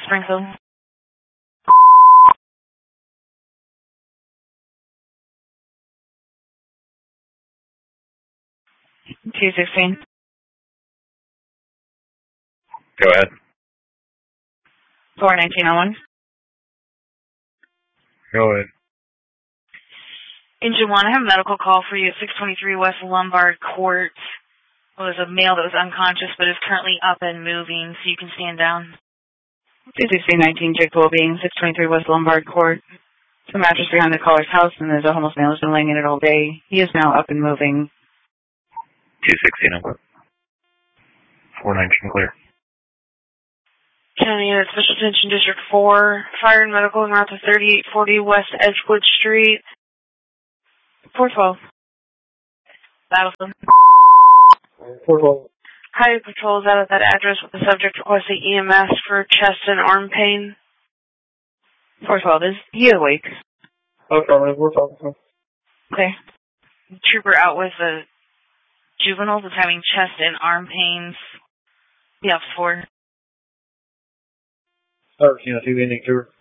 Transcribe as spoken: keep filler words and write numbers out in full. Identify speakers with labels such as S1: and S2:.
S1: Springfield. two sixteen.
S2: Go ahead.
S1: four nineteen oh one.
S2: Go ahead.
S1: Engine one, I have a medical call for you at six twenty-three West Lombard Court. It was a male that was unconscious but is currently up and moving, so you can stand down. two sixteen nineteen, Jake Wellbeing, six twenty-three West Lombard Court. The mattress behind the caller's house, and there's a homeless male who's been laying in it all day. He is now up and moving.
S2: two sixteen oh one. four nineteen clear.
S1: County Unit Special Attention District four, Fire and Medical en route to thirty-eight forty West Edgewood Street. four twelve. Battlefield.
S2: four twelve.
S1: Highway Patrol is out at that address with the subject requesting E M S for chest and arm pain. four twelve, is he awake?
S2: Okay, four twelve.
S1: Okay. Trooper out with a juvenile that's having chest and arm pains. Yeah, four.
S2: thirteen oh two, ending tour.